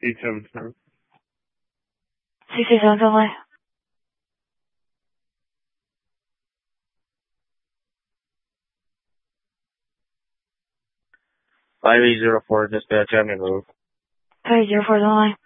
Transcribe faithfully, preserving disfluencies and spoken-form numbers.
eight seven seven. six eight seven seven. five eight zero four, dispatch, I'm in move. five eight zero four is on line.